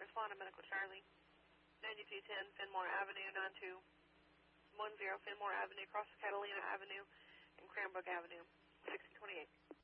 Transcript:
respond to Medical Charlie. 9210 Fenmore Avenue, 9210 Fenmore Avenue, across Catalina Avenue and Cranbrook Avenue, 1628.